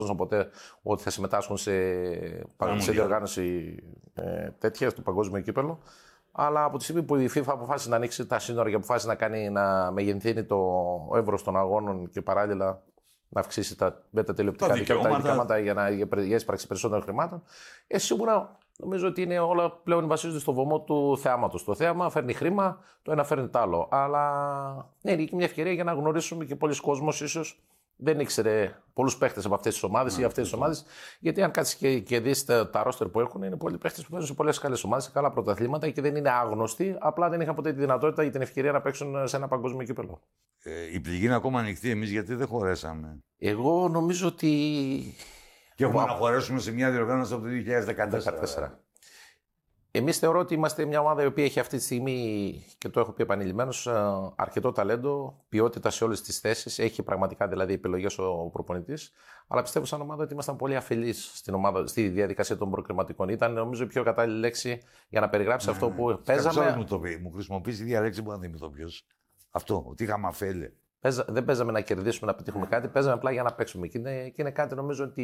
ποτέ ότι θα συμμετάσχουν σε διοργάνωση τέτοια, στο παγκόσμιο κύπελλο. Αλλά από τη στιγμή που η FIFA αποφάσισε να ανοίξει τα σύνορα και αποφάσισε να μεγενθύνει το εύρος των αγώνων και παράλληλα να αυξήσει τα τηλεοπτικά δικαιώματα για να έσπραξη περισσότερων χρημάτων, σίγουρα νομίζω ότι είναι όλα πλέον βασίζονται στο βωμό του θεάματος. Το θέαμα φέρνει χρήμα, το ένα φέρνει το άλλο. Αλλά είναι και μια ευκαιρία για να γνωρίσουμε και πολλοί κόσμος ίσως δεν ήξερε πολλούς παίχτες από αυτές τις ομάδες ή αυτές τις ομάδες. Γιατί αν κάτσεις και δεις τα ρόστερ που έχουν, είναι πολλοί παίχτες που παίζουν σε πολλές καλές ομάδες, σε καλά πρωταθλήματα και δεν είναι άγνωστοι. Απλά δεν είχαν ποτέ τη δυνατότητα ή την ευκαιρία να παίξουν σε ένα παγκόσμιο κύπελλο. Η πληγή είναι ακόμα ανοιχτή. Εμείς γιατί δεν χωρέσαμε? Εγώ νομίζω ότι. Και έχουμε να χωρέσουμε σε μια διοργάνωση από το 2014. Εμείς θεωρώ ότι είμαστε μια ομάδα η οποία έχει αυτή τη στιγμή, και το έχω πει επανειλημμένως, αρκετό ταλέντο, ποιότητα σε όλες τις θέσεις. Έχει πραγματικά δηλαδή επιλογές ο προπονητής. Αλλά πιστεύω σαν ομάδα ότι ήμασταν πολύ αφελείς στη διαδικασία των προκριματικών. Ήταν νομίζω η πιο κατάλληλη λέξη για να περιγράψει αυτό που παίζαμε. Μου χρησιμοποιήσει η ίδια λέξη που να δει το ποιος. Αυτό, ότι είχαμε αφέλεια. Δεν παίζαμε να κερδίσουμε, να πετύχουμε κάτι, παίζαμε απλά για να παίξουμε. Και είναι κάτι νομίζω ότι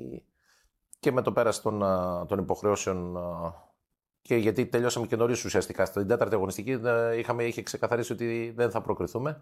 και με το πέρας των υποχρεώσεων. Και γιατί τελειώσαμε και νωρίς ουσιαστικά. Στην τέταρτη αγωνιστική είχε ξεκαθαρίσει ότι δεν θα προκριθούμε.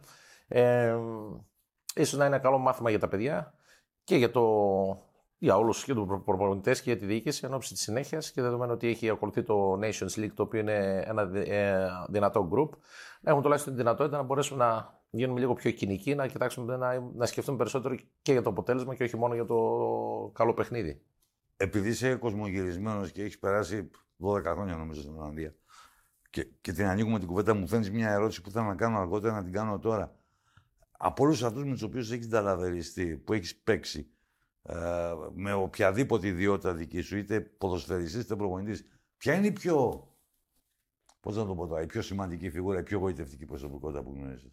Ίσως να είναι ένα καλό μάθημα για τα παιδιά και για όλους και τους προπονητές και για τη διοίκηση εν ώψη της συνέχειας και δεδομένου ότι έχει ακολουθεί το Nations League, το οποίο είναι ένα δυνατό group, να έχουμε τουλάχιστον τη δυνατότητα να μπορέσουμε να γίνουμε λίγο πιο κοινικοί, να κοιτάξουμε να σκεφτούμε περισσότερο και για το αποτέλεσμα και όχι μόνο για το καλό παιχνίδι. Επειδή είσαι κοσμογυρισμένος και έχεις περάσει 12 χρόνια νομίζω στην Ολλανδία και την ανοίγουμε την κουβέντα, μου φαίνεται μια ερώτηση που θέλω να κάνω αργότερα, να την κάνω τώρα. Από όλους αυτούς με τους οποίους έχεις ταλαβεριστεί, που έχεις παίξει, με οποιαδήποτε ιδιότητα δική σου, είτε ποδοσφαιριστής είτε προπονητής, ποια είναι η πιο, πώς να το πω τώρα, η πιο σημαντική φιγούρα, η πιο γοητευτική προσωπικότητα που γνωρίζεις?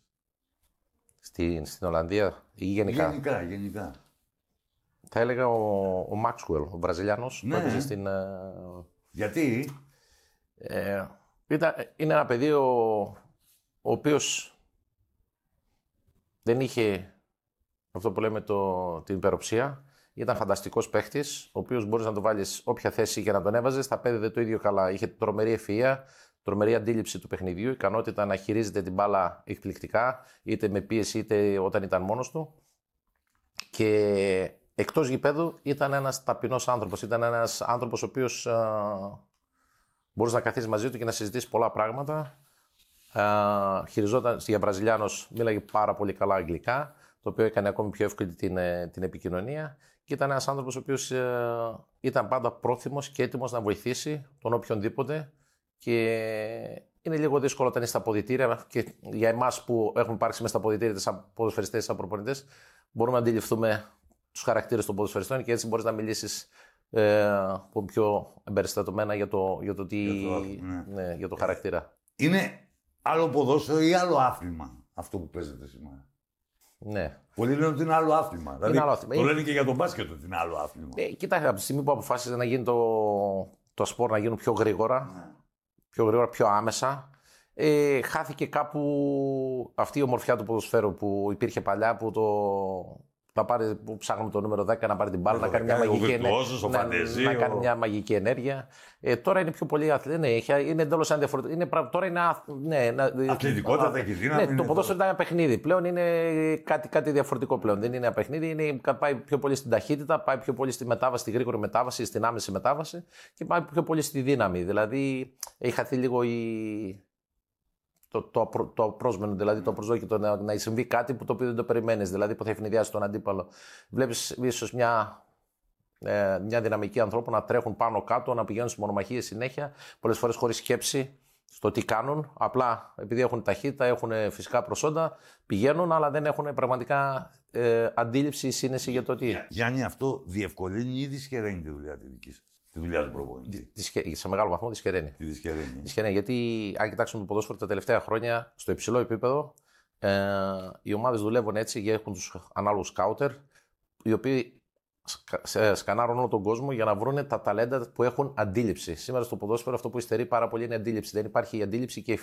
Στην Ολλανδία ή γενικά? Γενικά. Θα έλεγα ο Μάξουελ, ο Βραζιλιάνος, που έπαιζε στην. Γιατί? Είναι ένα παιδί ο οποίος δεν είχε αυτό που λέμε την υπεροψία. Ήταν φανταστικός παίχτης, ο οποίος μπορείς να το βάλεις όποια θέση και να τον έβαζες, θα πέδευε το ίδιο καλά. Είχε τρομερή ευφυΐα, τρομερή αντίληψη του παιχνιδιού, ικανότητα να χειρίζεται την μπάλα εκπληκτικά, είτε με πίεση είτε όταν ήταν μόνος του. Και εκτός γηπέδου ήταν ένας ταπεινός άνθρωπος. Ήταν ένας άνθρωπος ο οποίος μπορείς να καθίσεις μαζί του και να συζητήσεις πολλά πράγματα. Χειριζόταν, για Βραζιλιάνος, μίλαγε πάρα πολύ καλά αγγλικά, το οποίο έκανε ακόμη πιο εύκολη την επικοινωνία. Και ήταν ένας άνθρωπος ο οποίος ήταν πάντα πρόθυμος και έτοιμος να βοηθήσει τον οποιονδήποτε. Και είναι λίγο δύσκολο όταν είσαι στα αποδυτήρια και για εμάς που έχουμε υπάρξει μέσα στα αποδυτήρια, σαν ποδοσφαιριστές, σαν προπονητές, μπορούμε να αντιληφθούμε τους χαρακτήρες των ποδοσφαιριστών και έτσι μπορείς να μιλήσεις πιο εμπεριστατωμένα για το χαρακτήρα. Είναι άλλο ποδόσφαιρο ή άλλο άθλημα αυτό που παίζετε σήμερα? Ναι. Πολλοί λένε ότι είναι άλλο άθλημα. Δηλαδή, άλλο άθλημα. Το λένε και για τον μπάσκετ ότι είναι άλλο άθλημα. Κοιτάξτε, από τη στιγμή που αποφάσισε να γίνει το σπορ να γίνουν πιο γρήγορα, πιο άμεσα, χάθηκε κάπου αυτή η ομορφιά του ποδοσφαίρου που υπήρχε παλιά, που ψάχνουμε το νούμερο 10 να πάρει την μπάλα, να κάνει μια μαγική ενέργεια. Τώρα είναι πιο πολύ αθλητικό. Είναι εντελώς αντιφορετικό. Τώρα είναι. Αθλητικότητα έχει δύναμη. Ναι, το ποδόσφαιρο ήταν ένα παιχνίδι. Πλέον είναι κάτι διαφορετικό πλέον. Δεν είναι ένα παιχνίδι. Πάει πιο πολύ στην ταχύτητα, πάει πιο πολύ στη μετάβαση, στη γρήγορη μετάβαση, στην άμεση μετάβαση και πάει πιο πολύ στη δύναμη. Δηλαδή έχει χαθεί λίγο το απρόσμενο, δηλαδή το προσδόκητο να συμβεί κάτι που το οποίο δεν το περιμένεις, δηλαδή που θα ευνηδιάσει τον αντίπαλο. Βλέπεις ίσως μια δυναμική ανθρώπων να τρέχουν πάνω κάτω, να πηγαίνουν στις μονομαχίες συνέχεια, πολλές φορές χωρίς σκέψη στο τι κάνουν. Απλά επειδή έχουν ταχύτητα, έχουν φυσικά προσόντα, πηγαίνουν, αλλά δεν έχουν πραγματικά αντίληψη ή σύνεση για το τι. Γιάννη, αυτό διευκολύνει ή δυσχεραίνει τη δουλειά τη δική σας? Τη δουλειά του προπονητή. Σε μεγάλο βαθμό δυσχεραίνει. Γιατί αν κοιτάξουμε το ποδόσφαιρο τα τελευταία χρόνια, στο υψηλό επίπεδο, οι ομάδες δουλεύουν έτσι και έχουν τους ανάλογους σκάουτερ, οι οποίοι σκανάρουν όλο τον κόσμο για να βρουν τα ταλέντα που έχουν αντίληψη. Σήμερα στο ποδόσφαιρο αυτό που υστερεί πάρα πολύ είναι αντίληψη. Δεν υπάρχει η αντίληψη και η